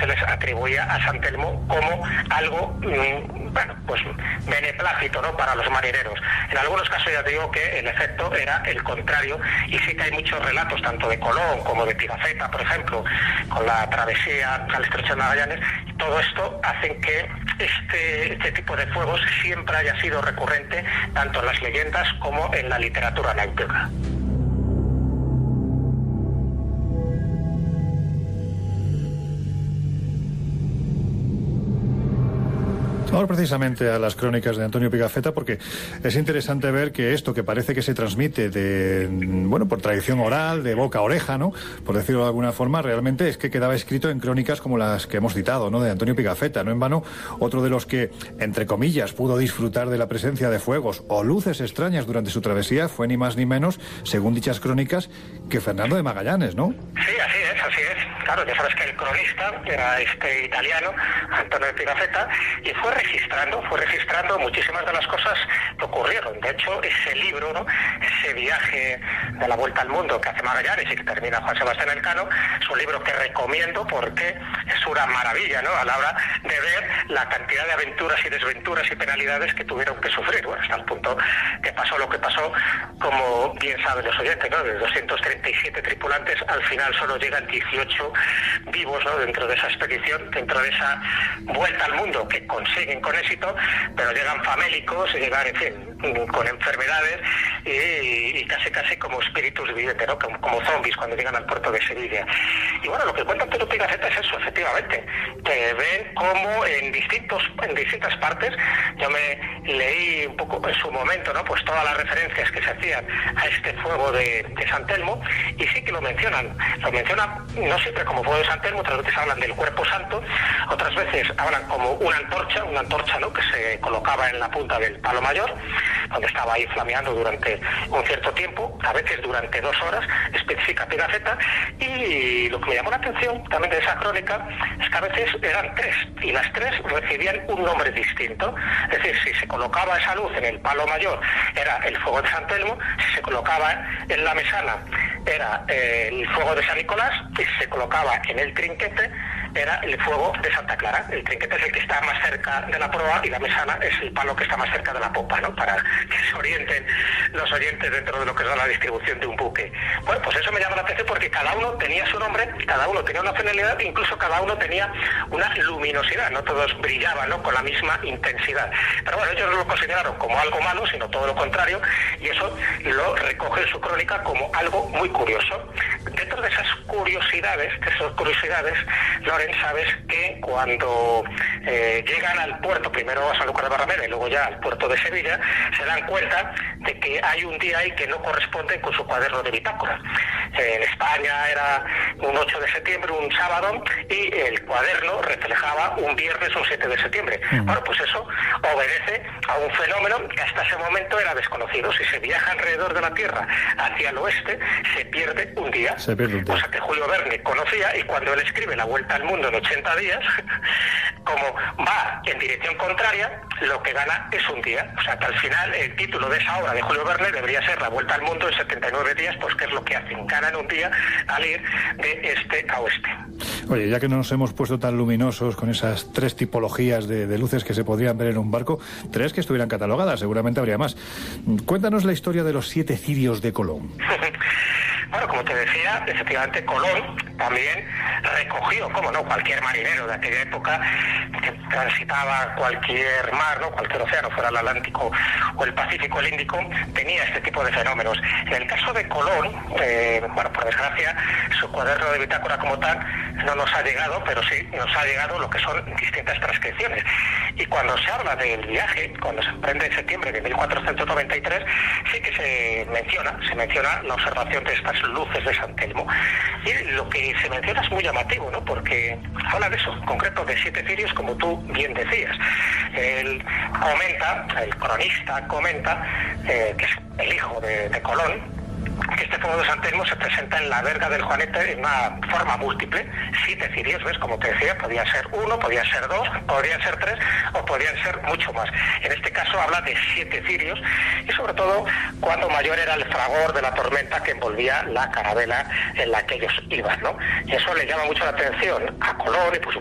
se les atribuía a San Telmo como algo, pues beneplácito, ¿no?, para los marineros. En algunos casos ya te digo que el efecto era el contrario, y sí que hay muchos relatos, tanto de Colón como de Pigafetta, por ejemplo, con la travesía al Estrecho de Magallanes. Todo esto hace que este tipo de fuegos siempre haya sido recurrente tanto en las leyendas como en la literatura náutica. Vamos precisamente a las crónicas de Antonio Pigafetta, porque es interesante ver que esto que parece que se transmite por tradición oral, de boca a oreja, ¿no?, por decirlo de alguna forma, realmente es que quedaba escrito en crónicas como las que hemos citado, ¿no?, de Antonio Pigafetta. No en vano, otro de los que, entre comillas, pudo disfrutar de la presencia de fuegos o luces extrañas durante su travesía fue ni más ni menos, según dichas crónicas, que Fernando de Magallanes, ¿no? Sí, así es. Claro, ya sabes que el cronista era este italiano, Antonio Pigafetta, y fue registrando muchísimas de las cosas que ocurrieron. De hecho, ese libro, ¿no?, ese viaje de la vuelta al mundo que hace Magallanes y que termina Juan Sebastián Elcano, es un libro que recomiendo porque es una maravilla, ¿no?, a la hora de ver la cantidad de aventuras y desventuras y penalidades que tuvieron que sufrir. Bueno, hasta el punto que pasó lo que pasó, como bien saben los oyentes, ¿no?, de 237 tripulantes, al final solo llegan 18 vivos, ¿no?, dentro de esa expedición, dentro de esa vuelta al mundo que consiguen con éxito, pero llegan famélicos, llegan, en fin, con enfermedades y casi como espíritus vivientes, ¿no?, como zombies cuando llegan al puerto de Sevilla. Y bueno, lo que cuenta Antonio Pigafetta es eso, efectivamente, que ven cómo en distintas partes, yo me leí un poco en su momento, ¿no?, pues todas las referencias que se hacían a este fuego de San Telmo, y sí que lo mencionan no siempre como fuego de San Telmo, otras veces hablan del cuerpo santo, otras veces hablan como una antorcha, ¿no?, que se colocaba en la punta del palo mayor, donde estaba ahí flameando durante un cierto tiempo, a veces durante 2 horas, especifica Pigafetta. Y lo que me llamó la atención también de esa crónica es que a veces eran 3, y las 3 recibían un nombre distinto. Es decir, si se colocaba esa luz en el palo mayor, era el fuego de San Telmo; si se colocaba en la mesana, era el fuego de San Nicolás; y si se colocaba en el trinquete, era el fuego de Santa Clara. El trinquete es el que está más cerca de la proa y la mesana es el palo que está más cerca de la popa, ¿no?, para que se orienten los oyentes dentro de lo que es la distribución de un buque. Bueno, pues eso me llama la atención porque cada uno tenía su nombre, cada uno tenía una finalidad, incluso cada uno tenía una luminosidad, no todos brillaban, ¿no?, con la misma intensidad. Pero bueno, ellos no lo consideraron como algo malo, sino todo lo contrario, y eso lo recoge en su crónica como algo muy curioso. Dentro de esas curiosidades, Loren, sabes que cuando llegan al puerto, primero a Sanlúcar de Barrameda y luego ya al puerto de Sevilla, se dan cuenta de que hay un día ahí que no corresponde con su cuaderno de bitácora. En España era un 8 de septiembre, un sábado, y el cuaderno reflejaba un viernes, un 7 de septiembre. Bueno, pues eso obedece a un fenómeno que hasta ese momento era desconocido. Si se viaja alrededor de la Tierra hacia el oeste, se pierde un día. O sea que Julio Verne conocía, y cuando él escribe La Vuelta al Mundo en 80 días, como va en dirección contraria, lo que gana es un día. O sea que al final el título de esa obra de Julio Verne debería ser La Vuelta al Mundo en 79 días, pues que es lo que hacen, ganan un día al ir de este a oeste. Oye, ya que nos hemos puesto tan luminosos con esas 3 tipologías de luces que se podrían ver en un barco, 3 que estuvieran catalogadas, seguramente habría más. Cuéntanos la historia de los 7 cirios de Colón. Bueno, como te decía, efectivamente Colón también recogió, como no, cualquier marinero de aquella época que transitaba cualquier mar, ¿no?, cualquier océano, fuera el Atlántico o el Pacífico, el Índico, tenía este tipo de fenómenos. En el caso de Colón, por desgracia, su cuaderno de bitácora como tal no nos ha llegado, pero sí nos ha llegado lo que son distintas transcripciones. Y cuando se habla del viaje, cuando se emprende en septiembre de 1493, sí que se menciona la observación de estas luces de San Telmo. Y lo que se menciona es muy llamativo, ¿no?, porque habla de eso, en concreto de 7 cirios, como tú bien decías. Él comenta, el cronista comenta, que es el hijo de Colón, que este fuego de San Telmo se presenta en la verga del Juanete en una forma múltiple. 7 cirios, ¿ves? Como te decía, podían ser 1, podían ser 2, podrían ser 3 o podían ser mucho más. En este caso habla de 7 cirios, y sobre todo cuando mayor era el fragor de la tormenta que envolvía la carabela en la que ellos iban, ¿no? Y eso le llama mucho la atención a Colón y por